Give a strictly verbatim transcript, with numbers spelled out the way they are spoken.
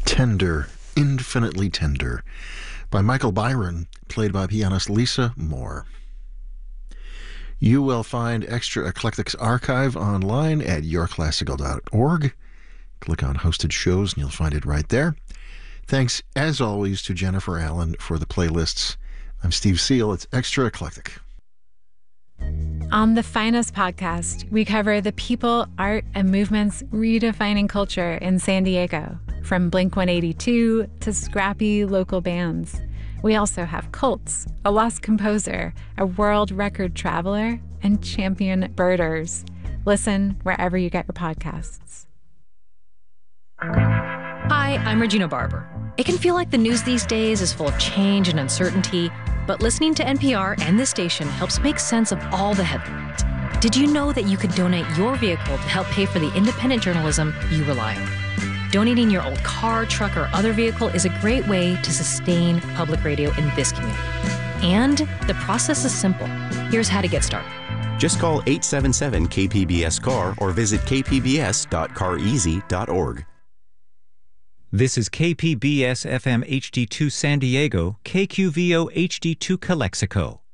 Tender, Infinitely Tender, by Michael Byron, played by pianist Lisa Moore. You will find Extra Eclectic's archive online at your classical dot org. Click on Hosted Shows and you'll find it right there. Thanks, as always, to Jennifer Allen for the playlists. I'm Steve Seal. It's Extra Eclectic. On the Finest podcast, we cover the people, art, and movements redefining culture in San Diego, from Blink one eighty-two to scrappy local bands. We also have cults, a lost composer, a world record traveler, and champion birders. Listen wherever you get your podcasts. Hi, I'm Regina Barber. It can feel like the news these days is full of change and uncertainty, but listening to N P R and this station helps make sense of all the headlines. Did you know that you could donate your vehicle to help pay for the independent journalism you rely on? Donating your old car, truck, or other vehicle is a great way to sustain public radio in this community. And the process is simple. Here's how to get started. Just call eight seven seven K P B S C A R or visit k p b s dot car easy dot org. This is K P B S F M H D two San Diego, K Q V O H D two Calexico.